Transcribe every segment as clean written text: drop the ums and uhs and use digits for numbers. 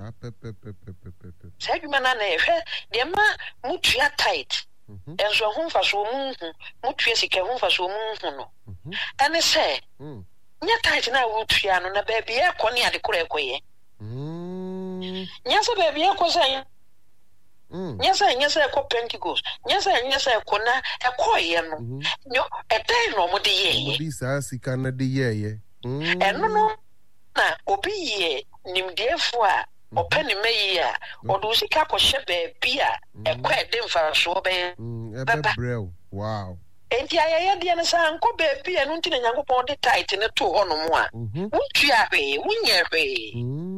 Say you man the ma mutua tight. And so home for so mutua sika home for so no. And say nya tight na wutua no na baby e koni ade kura ekoye. Nya so baby e ko say Nyasa ko Pentecost. Nyasa ko na ekoye no. Nyo edan no mo de ye. Obi sa sika na de ye. Eno no na obi ye nimdefo a opani meyi a odo sika ko hye baabi a ekwa ede mfa so be brew. Wow. Enti ayaya de na sa nko baabi eno nti na Nyankopon de tight ne to ho no mo a. Wutua be, wunya be.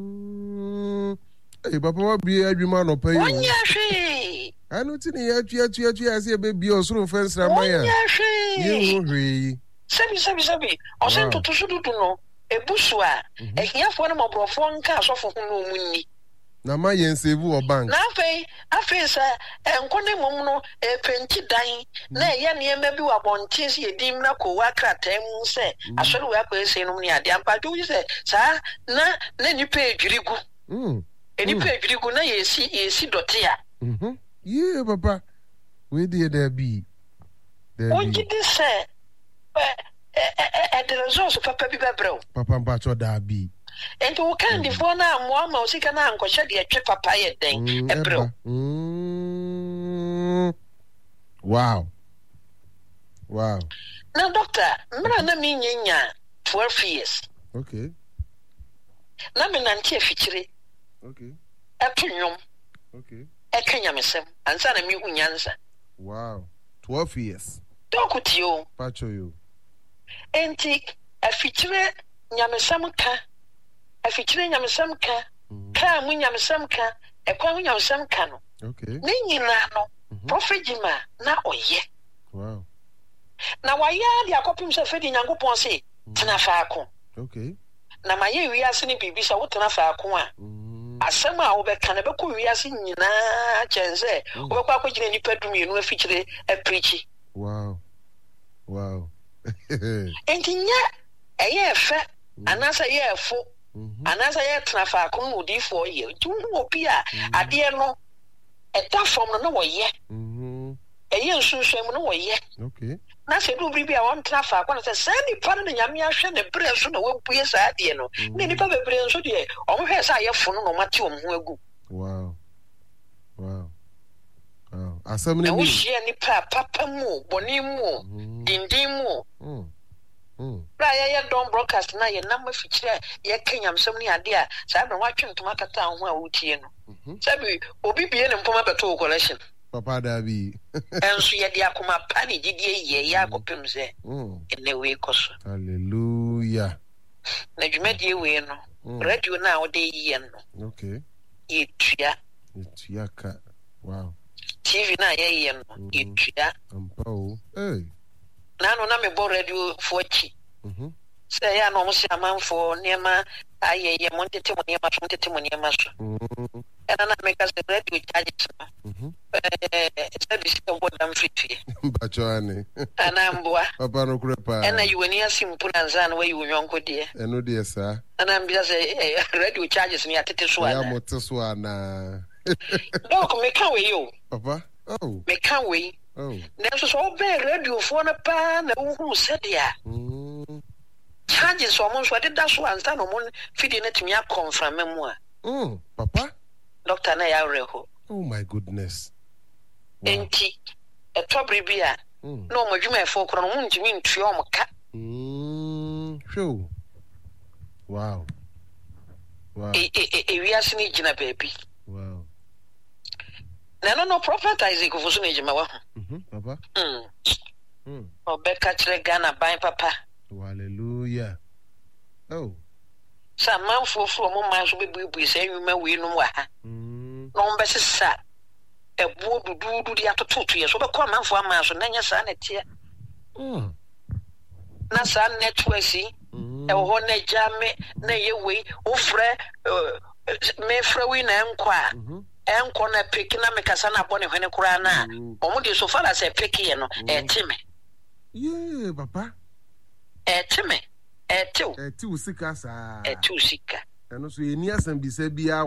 Hey, Papa, what be adwuma no pay you? Wonya hwe. Anu ti ne ya tua ase be bi osoro fence na maya. Wonya hwe. Ye hwe. Sabi. Osen tutu sududu no. Ebusu a ehiafo na mabrofo nka asofo ho no munni. Na ma yen save o bank. Na afei sa enkone mom no penti dan na eya ne ema bi wa bonte se yedim na ko wa krataa mu se asori wa ko ese no ni ade ampa jo se sa na nipa edwirigu. Nipa edwirigu na yesi dote a. Yeah, Papa. We dey there be. Onji di se the resource Papa bi bebreo. Papa mpacho da bi. Enti wo kan di fo na mo ama osika na ankɔhye de atwe papa ye den ebreo. Wow. Na doctor, mra na mi nyanya 12 years. Okay. Na me nante afikyire. Okay. Etonwom. Okay. Ekanya mesem, ansa na mi hu nyanza. Wow. 12 years. Dokutio. Pacho you. Enti afikyire nyamesam ka. Afikyire nyamesam ka. Ka mu nyamesam ka. Ekwa mu nyamesam ka no. Okay. Ne nyina no. Prophet Jima na oye. Wow. Na waya dia kopim se fedi Nyankopon se tena faako. Okay. Na maye wiase ne bibisa wo tena faako a. Asema a wo be kan be ko wiase nyina chense wo be kwa akogina nipa dumienu afikyire aprichi. Wow. Entinya eye fe anasa ye efo anasa ye tena faako no di for ye tu obi a ade no eta form no wo ye eye nsunsun no wo ye. Okay. Na se do bibi a won tena faako no se sani pa no nyame ahwe ne bre so na wabue sa ade no ne nipa bebre nso de o mo hwe sa ye fo no mate o mo agu. Wow. Asem ne wo hie nipa papa mu boni mu dindin mu ra ya don broadcast na ye na mafikyire ye kenyamsem ne ade a sa na watwe ntoma kata ho a wutie no sabi obi bie ne mpoma beto collection Papa Dabi enso ye de akoma pa ne gidie ye ya kopem se ene we koso. Hallelujah. Na dwumadie we no radio na wo de ye no. Okay. Ye tua ka. Wow. TV na ye no ye tua ampa hey na no na me bo radio for chi say ya no mo se amanfo niema ayeye mo ntete mo niema so and na make us radio charges service ko dam fitue bachoane anambwa papa no kurepa and you when you simple anza na we you nyonko de eno de sa anambia say radio charges ni atete so ana ya mote so ana donc me kan we yo papa me kan we Neso so be radio for na pa na hu sedia. Charges so mo so de da so ansa no mo fidi na timi confirm mu a. Papa? Doctor na ya reho. Oh my goodness. Enti e tobri bia. No mo dwuma e fo kro no mo ntimi ntue o mo ka. Show. Wow. E wiase ni gina baby. Wow. No prophet Isaac of Usunejima. Papa. Obeka chere Ghana by papa. Hallelujah. Oh. Some man for mo man so be say you may win no wa. No mbese sa. E bo du di atoto ye so be kwa man for man so nanya sa na tie. Na sa network si e ho na jame na ye we wo frɛ me frɛ we na nkwa. Enko na pick na mekasa na bone hwene kura na omo de so fala se pick ye no etime yeah papa etime etiu usika sa etiu usika eno so eni asem bi se bia